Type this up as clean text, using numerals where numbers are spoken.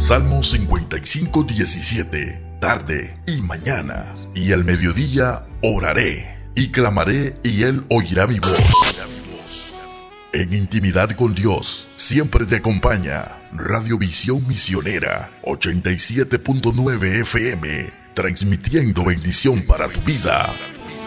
Salmo 55:17. Tarde y mañana y al mediodía oraré y clamaré y Él oirá mi voz. En intimidad con Dios siempre te acompaña Radio Visión Misionera 87.9 FM, transmitiendo bendición para tu vida.